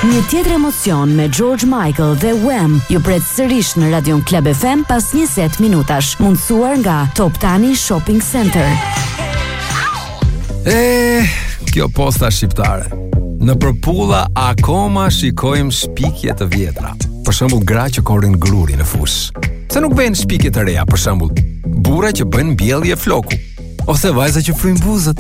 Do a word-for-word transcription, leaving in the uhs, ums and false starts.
Një tjetër emocion me George Michael dhe Wham ju pret sërish në Radion Club F M pas njëzet minutash, mundësuar nga Top Tani Shopping Center. E, kjo posta shqiptare. Në përpulla akoma shikojmë shpikje të vjetra. Për shembull, gra që korrin gruri në fush. Se nuk bëjnë shpikje të reja, për shembull, burra që bëjnë mbjellje floku, ose vajza që fryn buzët.